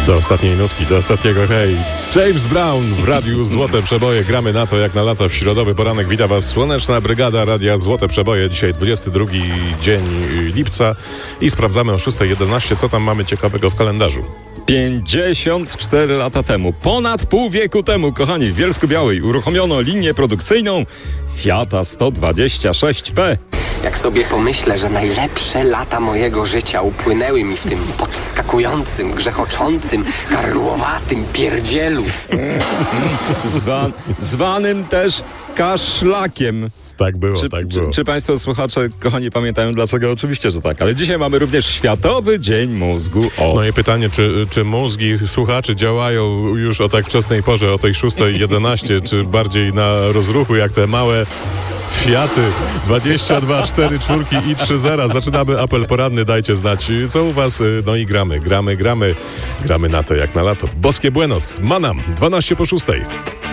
Do ostatniej nutki, do ostatniego hej. James Brown w Radiu Złote Przeboje. Gramy na to jak na lato w środowy poranek. Wita Was Słoneczna Brygada Radia Złote Przeboje. Dzisiaj 22 dzień lipca i sprawdzamy o 6:11, co tam mamy ciekawego w kalendarzu. 54 lata temu, ponad pół wieku temu, kochani, w Bielsku-Białej uruchomiono linię produkcyjną Fiata 126P. Jak sobie pomyślę, że najlepsze lata mojego życia upłynęły mi w tym podskakującym, grzechoczącym, karłowatym pierdzielu. Zwanym też kaszlakiem. Tak było, tak było. Czy Państwo słuchacze, kochani, pamiętają dlaczego? Oczywiście, że tak. Ale dzisiaj mamy również Światowy Dzień Mózgu. No i pytanie, czy mózgi słuchaczy działają już o tak wczesnej porze, o tej 6:11, czy bardziej na rozruchu, jak te małe Fiaty 22, 4, 4 i 3 zera. Zaczynamy apel poranny, dajcie znać, co u Was. No i gramy na to jak na lato. Boskie Buenos, Manam, 12 po 6.